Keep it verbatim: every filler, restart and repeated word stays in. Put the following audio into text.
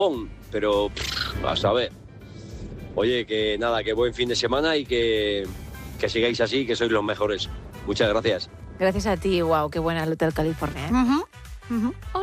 pero pff, a saber. Oye, que nada, que buen fin de semana y que, que sigáis así, que sois los mejores. Muchas gracias. Gracias a ti, wow, qué buena el Hotel California, ¿eh? Uh-huh. Uh-huh.